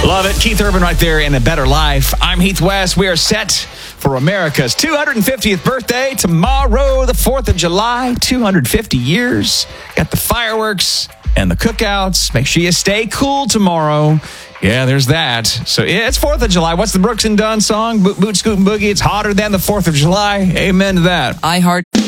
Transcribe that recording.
Love it. Keith Urban right there in A Better Life. I'm Heath West. We are set for America's 250th birthday tomorrow, the 4th of July. 250 years. Got the fireworks and the cookouts. Make sure you stay cool tomorrow. Yeah, there's that. So yeah, it's 4th of July. What's the Brooks and Dunn song? Boot, Scoot, and Boogie. It's hotter than the 4th of July. Amen to that. I heart.